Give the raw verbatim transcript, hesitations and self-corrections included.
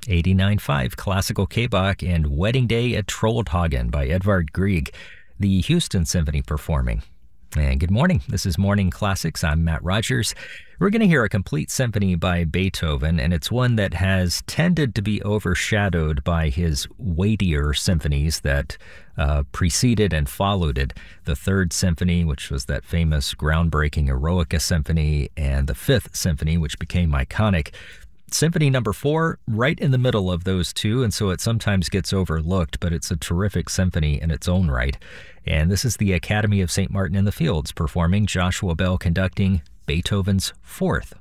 eighty-nine point five Classical K-Bach and Wedding Day at Trollhagen by Edvard Grieg, the Houston Symphony performing. And good morning. This is Morning Classics. I'm Matt Rogers. We're going to hear a complete symphony by Beethoven, and it's one that has tended to be overshadowed by his weightier symphonies that uh, preceded and followed it. The Third Symphony, which was that famous groundbreaking Eroica Symphony, and the Fifth Symphony, which became iconic. Symphony number four, right in the middle of those two, and so it sometimes gets overlooked, but it's a terrific symphony in its own right. And this is the Academy of Saint Martin in the Fields performing, Joshua Bell conducting Beethoven's Fourth.